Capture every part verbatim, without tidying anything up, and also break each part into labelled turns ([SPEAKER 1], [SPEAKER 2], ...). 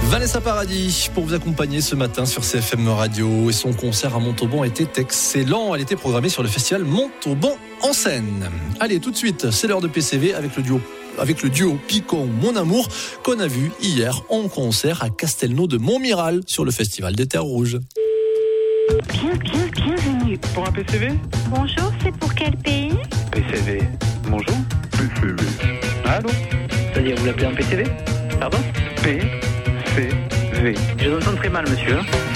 [SPEAKER 1] Vanessa Paradis pour vous accompagner ce matin sur C F M Radio, et son concert à Montauban était excellent. Elle était programmée sur le festival Montauban en scène. Allez, tout de suite, c'est l'heure de P C V avec le duo avec le duo Picon Mon Amour qu'on a vu hier en concert à Castelnau de Montmiral sur le festival des Terres Rouges.
[SPEAKER 2] Bien, bien, bienvenue.
[SPEAKER 3] Pour un P C V ?
[SPEAKER 2] Bonjour, c'est pour quel pays ?
[SPEAKER 3] P C V. Bonjour. P C V. Allô ?
[SPEAKER 4] C'est-à-dire, vous l'appelez un P C V ?
[SPEAKER 3] Pardon ? P C V.
[SPEAKER 4] Je vous entends très mal, monsieur.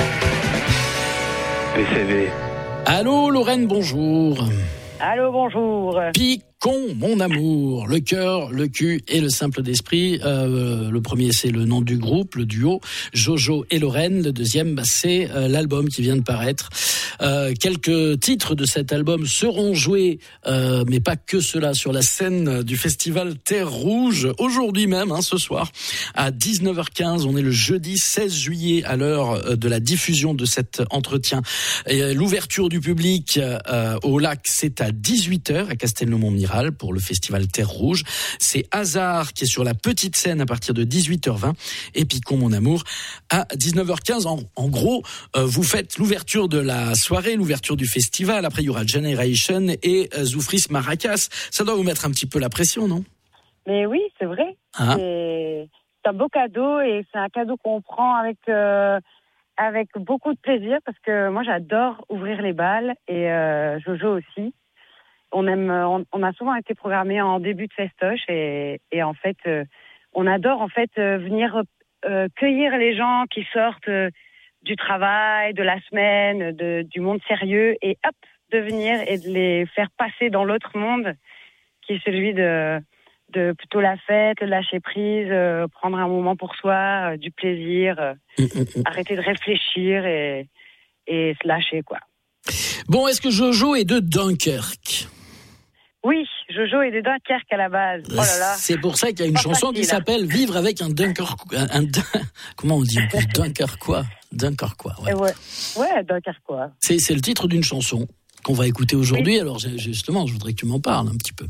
[SPEAKER 3] P C V.
[SPEAKER 5] Allô, Lorraine, bonjour.
[SPEAKER 6] Allô, bonjour.
[SPEAKER 5] Picon, mon amour, le cœur, le cul et le simple d'esprit. Euh, le premier, c'est le nom du groupe, le duo Jojo et Lorraine. Le deuxième, bah, c'est euh, l'album qui vient de paraître. Euh, quelques titres de cet album seront joués, euh, mais pas que cela, sur la scène du festival Terre Rouge aujourd'hui même, hein, ce soir à dix-neuf heures quinze. On est le jeudi seize juillet à l'heure de la diffusion de cet entretien. Et l'ouverture du public euh, au lac, c'est à dix-huit heures à Castelnau-Montmiral pour le festival Terre Rouge. C'est Hasard qui est sur la petite scène à partir de dix-huit heures vingt et Picon Mon Amour à dix-neuf heures quinze. En, en gros, euh, vous faites l'ouverture de la soirée, l'ouverture du festival. Après, il y aura Generation et euh, Zoufris Maracas. Ça doit vous mettre un petit peu la pression, non ?
[SPEAKER 6] Mais oui, c'est vrai.
[SPEAKER 5] Ah.
[SPEAKER 6] C'est, c'est un beau cadeau et c'est un cadeau qu'on prend avec euh, avec beaucoup de plaisir parce que moi, j'adore ouvrir les balles et euh, Jojo aussi. On aime, on, on a souvent été programmé en début de festoche et, et en fait, euh, on adore en fait euh, venir euh, cueillir les gens qui sortent euh, du travail, de la semaine, de, du monde sérieux et hop, de venir et de les faire passer dans l'autre monde qui est celui de, de plutôt la fête, de lâcher prise, euh, prendre un moment pour soi, euh, du plaisir, euh,
[SPEAKER 5] Mmh, mmh.
[SPEAKER 6] arrêter de réfléchir et, et se lâcher quoi.
[SPEAKER 5] Bon, est-ce que Jojo est de Dunkerque ?
[SPEAKER 6] Oui, Jojo est de Dunkerque à la base. Oh là là.
[SPEAKER 5] C'est pour ça qu'il y a une
[SPEAKER 6] Pas
[SPEAKER 5] chanson
[SPEAKER 6] facile,
[SPEAKER 5] qui
[SPEAKER 6] hein.
[SPEAKER 5] s'appelle Vivre avec un Dunkerquois. Un, un, comment on dit en plus ? Dunkerquois. Dunkerquois, ouais.
[SPEAKER 6] Et ouais, ouais, Dunkerquois.
[SPEAKER 5] C'est, c'est le titre d'une chanson qu'on va écouter aujourd'hui. Oui. Alors justement, je voudrais que tu m'en parles un petit peu.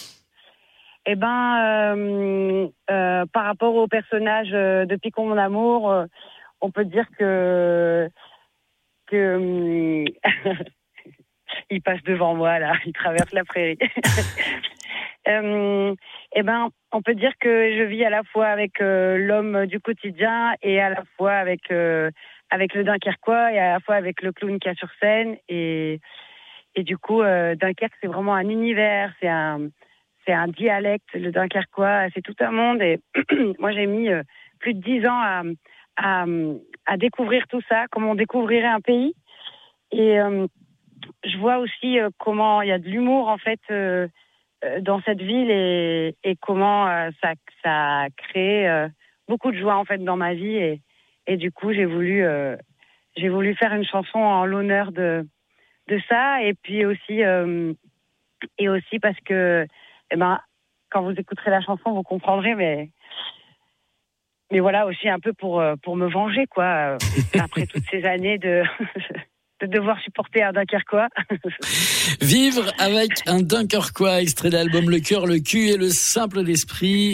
[SPEAKER 6] Eh ben, euh, euh, par rapport au personnage de Picon Mon Amour, euh, on peut dire que que il passe devant moi là, il traverse la prairie. euh, eh ben, on peut dire que je vis à la fois avec euh, l'homme du quotidien et à la fois avec euh, avec le Dunkerquois et à la fois avec le clown qu'il y a sur scène et et du coup euh, Dunkerque c'est vraiment un univers, c'est un c'est un dialecte, le Dunkerquois, c'est tout un monde et moi j'ai mis euh, plus de dix ans à, à à découvrir tout ça, comment on découvrirait un pays et euh, je vois aussi euh, comment il y a de l'humour en fait euh, euh, dans cette ville et, et comment euh, ça ça a créé euh, beaucoup de joie en fait dans ma vie et et du coup j'ai voulu euh, j'ai voulu faire une chanson en l'honneur de de ça et puis aussi euh, et aussi parce que eh ben quand vous écouterez la chanson vous comprendrez mais mais voilà aussi un peu pour pour me venger quoi après toutes ces années de de devoir supporter un Dunkerquois.
[SPEAKER 5] Vivre avec un Dunkerquois, extrait d'album Le cœur, le cul et le simple d'esprit.